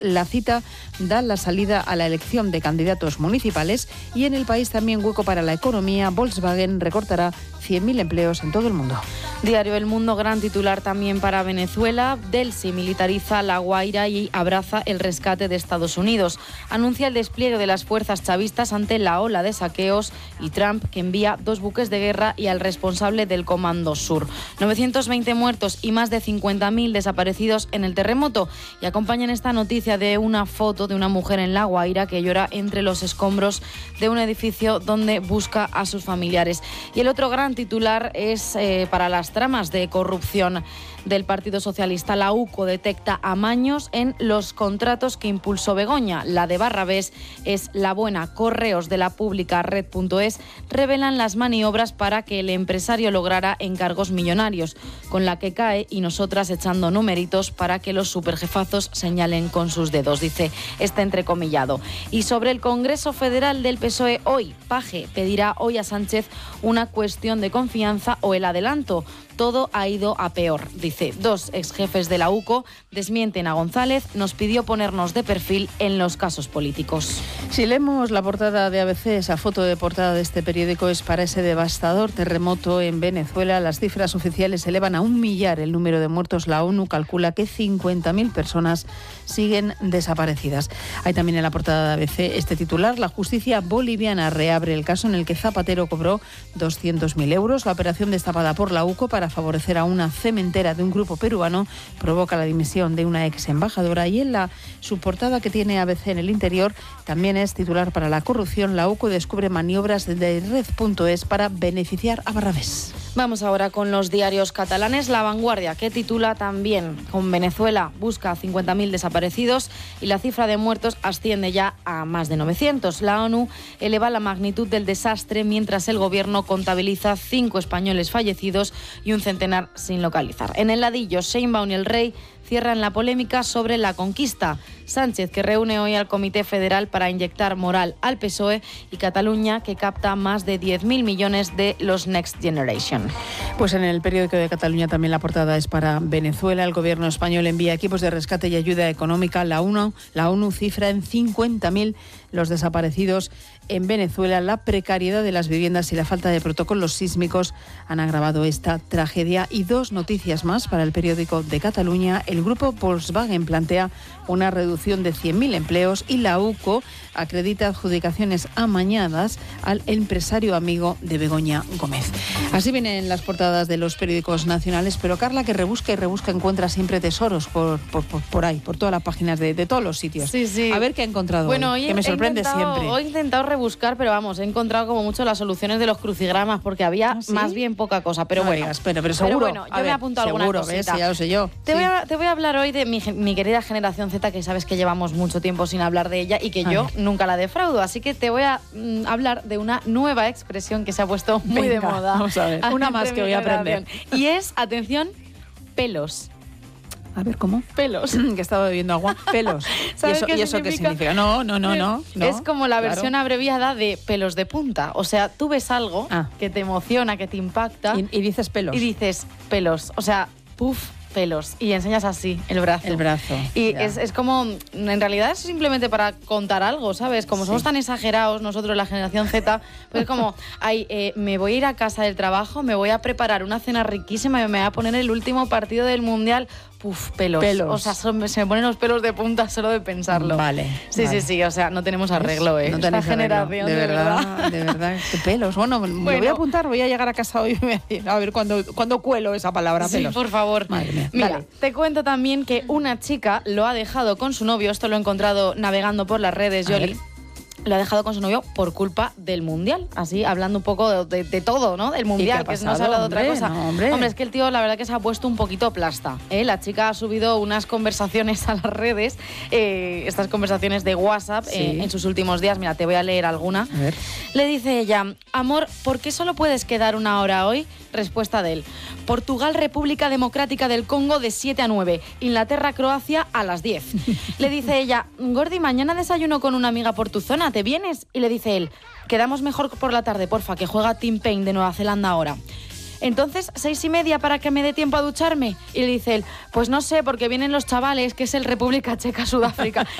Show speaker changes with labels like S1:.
S1: La cita da la salida a la elección de candidatos municipales y en el país también hueco para la economía. Volkswagen recortará 100.000 empleos en todo el mundo.
S2: Diario El Mundo, gran titular también para Venezuela. Delcy militariza La Guaira y abraza el rescate de Estados Unidos. Anuncia el despliegue de las fuerzas chavistas ante la ola de saqueos y Trump que envía 2 buques de guerra y al responsable del Comando Sur. 920 muertos y más de 50.000 desaparecidos en el terremoto. Y acompañan esta noticia de una foto de una mujer en La Guaira que llora entre los escombros de un edificio donde busca a sus familiares. Y el otro gran titular es para las tramas de corrupción del Partido Socialista. La UCO detecta amaños en los contratos que impulsó Begoña. La de Barrabés es la buena. Correos de la pública Red.es revelan las maniobras para que el empresario lograra encargos millonarios, con la que cae y nosotras echando numeritos para que los superjefazos señalen con sus dedos, dice este entrecomillado. Y sobre el Congreso Federal del PSOE hoy, Paje pedirá hoy a Sánchez una cuestión de confianza o el adelanto. Todo ha ido a peor, dice. 2 exjefes de la UCO desmienten a González, nos pidió ponernos de perfil en los casos políticos.
S1: Si leemos la portada de ABC, esa foto de portada de este periódico es para ese devastador terremoto en Venezuela. Las cifras oficiales elevan a 1.000.000 el número de muertos. La ONU calcula que 50.000 personas siguen desaparecidas. Hay también en la portada de ABC este titular: la justicia boliviana reabre el caso en el que Zapatero cobró 200.000 euros. La operación destapada por la UCO para favorecer a una cementera de un grupo peruano provoca la dimisión de una ex embajadora. Y en la subportada que tiene ABC en el interior también es titular para la corrupción. La UCO descubre maniobras de Red.es para beneficiar a Barrabés.
S2: Vamos ahora con los diarios catalanes. La Vanguardia, que titula también: con Venezuela busca 50.000 desaparecidos y la cifra de muertos asciende ya a más de 900. La ONU eleva la magnitud del desastre mientras el gobierno contabiliza 5 españoles fallecidos y un centenar sin localizar. En el ladillo, Sheinbaum y el Rey cierran la polémica sobre la conquista. Sánchez, que reúne hoy al Comité Federal para inyectar moral al PSOE, y Cataluña, que capta más de 10.000 millones de los Next Generation.
S1: Pues en el periódico de Cataluña también la portada es para Venezuela. El gobierno español envía equipos de rescate y ayuda económica. La ONU cifra en 50.000 los desaparecidos en Venezuela. La precariedad de las viviendas y la falta de protocolos sísmicos han agravado esta tragedia. Y 2 noticias más para el periódico de Cataluña. El grupo Volkswagen plantea una reducción de 100.000 empleos y la UCO acredita adjudicaciones amañadas al empresario amigo de Begoña Gómez. Así vienen las portadas de los periódicos nacionales, pero Carla, que rebusca y rebusca, encuentra siempre tesoros por ahí, por todas las páginas de todos los sitios.
S2: Sí, sí.
S1: A ver qué ha encontrado
S2: hoy,
S1: que me sorprende siempre.
S2: Hoy he intentado rebuscar, pero vamos, he encontrado como mucho las soluciones de los crucigramas, porque había más bien poca cosa, pero bueno.
S1: Pero seguro.
S2: Pero bueno, yo me he apuntado alguna cosita.
S1: ¿Ves? Ya lo sé yo.
S2: Te voy a hablar hoy de mi querida generación Z, que sabes que llevamos mucho tiempo sin hablar de ella y que yo nunca la defraudo. Así que te voy a hablar de una nueva expresión que se ha puesto muy de moda.
S1: Vamos a ver. Una más que voy a aprender.
S2: Y es, atención, pelos.
S1: A ver, ¿cómo?
S2: Pelos.
S1: Que he estado bebiendo agua. Pelos.
S2: ¿Sabes
S1: ¿Y eso qué significa? No.
S2: Es como la versión abreviada de pelos de punta. O sea, tú ves algo que te emociona, que te impacta.
S1: Y dices pelos.
S2: Y dices pelos. O sea, pelos. Y enseñas así el brazo.
S1: El brazo.
S2: Y es como, en realidad es simplemente para contar algo, ¿sabes? Como somos tan exagerados nosotros, la generación Z, pues es como, me voy a ir a casa del trabajo, me voy a preparar una cena riquísima y me voy a poner el último partido del Mundial. Pelos. O sea, se me ponen los pelos de punta solo de pensarlo.
S1: Vale.
S2: Sí. O sea, no tenemos arreglo, ¿eh?
S1: No tenemos
S2: generación,
S1: de verdad. ¿Qué pelos? Bueno, me voy a apuntar, voy a llegar a casa hoy a ver cuándo cuelo esa palabra, pelos.
S2: Sí, por favor.
S1: Madre mía.
S2: Mira, te cuento también que una chica lo ha dejado con su novio. Esto lo he encontrado navegando por las redes, Yoli. Lo ha dejado con su novio por culpa del Mundial. Así, hablando un poco de todo, ¿no? Del Mundial, que no se habla de otra cosa.
S1: No, hombre,
S2: es que el tío, la verdad que se ha puesto un poquito plasta. La chica ha subido unas conversaciones a las redes, estas conversaciones de WhatsApp en sus últimos días. Mira, te voy a leer alguna.
S1: A ver.
S2: Le dice ella: amor, ¿por qué solo puedes quedar 1 hora hoy? Respuesta de él: Portugal, República Democrática del Congo, de 7 a 9. Inglaterra, Croacia, a las 10. Le dice ella: Gordi, mañana desayuno con una amiga por tu zona, ¿te vienes? Y le dice él: quedamos mejor por la tarde, porfa, que juega Tim Payne de Nueva Zelanda ahora. entonces 6:30 para que me dé tiempo a ducharme. Y le dice él, pues no sé, porque vienen los chavales, que es el República Checa, Sudáfrica.